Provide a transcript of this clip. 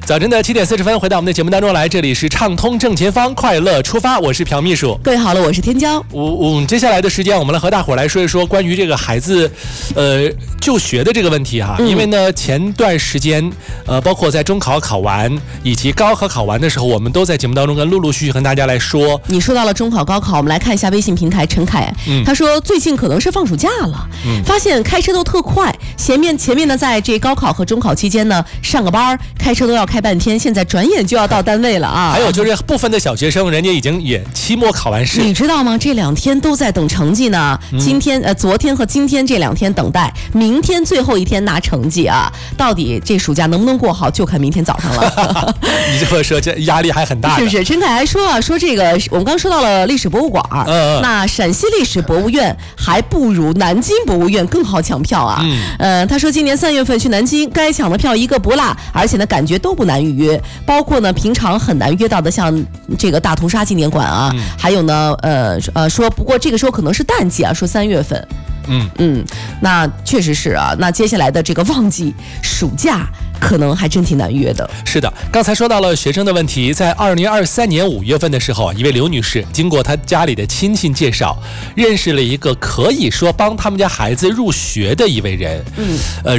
早晨的7点40分，回到我们的节目当中来，这里是畅通正前方，快乐出发，我是朴秘书。 各位好了，我是天骄。 接下来的时间，我们来和大伙来说一说关于这个孩子，就学的这个问题哈。因为呢，前段时间，包括在中考考完以及高考考完的时候，我们都在节目当中陆陆续续跟大家来说。 你说到了中考、高考，我们来看一下微信平台陈凯，他说最近可能是放暑假了，发现开车都特快，前面呢，在这高考和中考期间呢，上个班开车都要开半天，现在转眼就要到单位了啊。 还有就是部分的小学生，人家已经也期末考完试， 你知道吗？这2天都在等成绩呢。昨天和今天这2天等待，明天最后一天拿成绩啊。到底这暑假能不能过好，就看明天早上了。 你这么说，这压力还很大。 是不是？陈凯还说啊，说这个我们刚说到了历史博物馆，那陕西历史博物院还不如南京博物院更好抢票啊。他说今年3月份去南京，该抢的票一个不落，而且呢感觉都不难预约，包括呢平常很难约到的像这个大屠杀纪念馆啊，还有呢说不过这个时候可能是淡季啊，说3月份。那确实是啊。那接下来的这个旺季暑假可能还真挺难约的。 是的，刚才说到了学生的问题，在2023年5月份的时候，一位刘女士经过她家里的亲戚介绍，认识了一个可以说帮他们家孩子入学的一位人。